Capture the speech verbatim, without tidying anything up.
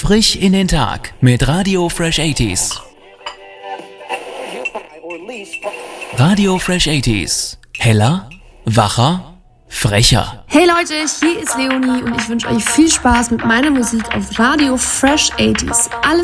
Frisch in den Tag mit Radio Fresh achtziger. Radio Fresh achtziger. Heller, wacher, frecher. Hey Leute, hier ist Leonie und ich wünsche euch viel Spaß mit meiner Musik auf Radio Fresh achtziger. Alles